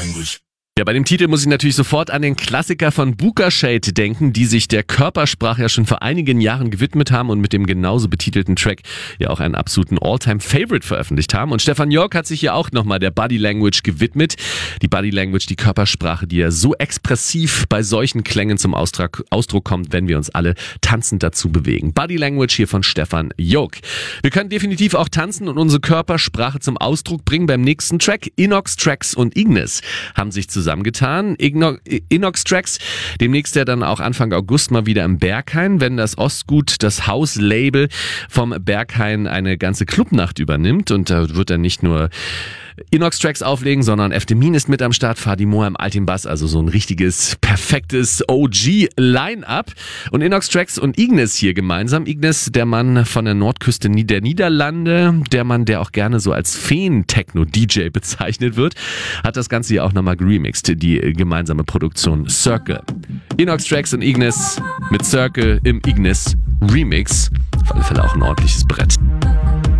language. Ja, bei dem Titel muss ich natürlich sofort an den Klassiker von Booka Shade denken, die sich der Körpersprache ja schon vor einigen Jahren gewidmet haben und mit dem genauso betitelten Track ja auch einen absoluten All-Time-Favorite veröffentlicht haben. Und Stefan York hat sich hier auch nochmal der Body Language gewidmet. Die Body Language, die Körpersprache, die ja so expressiv bei solchen Klängen zum Ausdruck kommt, wenn wir uns alle tanzend dazu bewegen. Body Language hier von Stefan York. Wir können definitiv auch tanzen und unsere Körpersprache zum Ausdruck bringen beim nächsten Track. Inox Tracks und Ignis haben sich zusammengetan. Inox Tracks, demnächst ja dann auch Anfang August mal wieder im Berghain, wenn das Ostgut, das Hauslabel vom Berghain, eine ganze Clubnacht übernimmt. Und da wird dann nicht nur Inox Tracks auflegen, sondern Efdemin ist mit am Start, Fadi Moa im Altimbas, also so ein richtiges, perfektes OG-Line-Up. Und Inox Tracks und Ignis hier gemeinsam. Ignis, der Mann von der Nordküste der Niederlande, der Mann, der auch gerne so als Feen-Techno-DJ bezeichnet wird, hat das Ganze hier auch nochmal geremixed, die gemeinsame Produktion Circle. Inox Tracks und Ignis mit Circle im Ignis Remix. Auf alle Fälle auch ein ordentliches Brett.